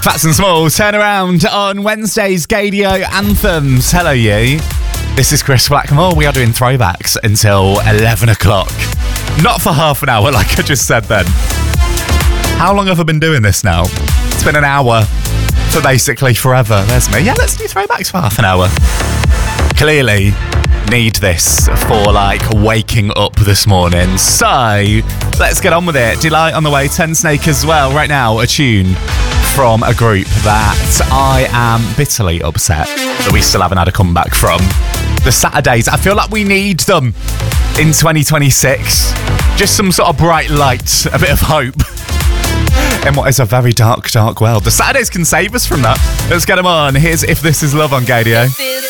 Fats and Small, turn around on Wednesday's Gadio Anthems. Hello, you. This is Chris Blackmore. We are doing throwbacks until 11 o'clock. Not for half an hour, like I just said then. How long have I been doing this now? It's been an hour for basically forever. There's me. Yeah, let's do throwbacks for half an hour. Clearly need this for like waking up this morning. So let's get on with it. Delight on the way, Ten Snake as well. Right now, a tune from a group that I am bitterly upset that we still haven't had a comeback from. The Saturdays, I feel like we need them in 2026. Just some sort of bright light, a bit of hope in what is a very dark, dark world. The Saturdays can save us from that. Let's get them on. Here's If This Is Love on Gadio.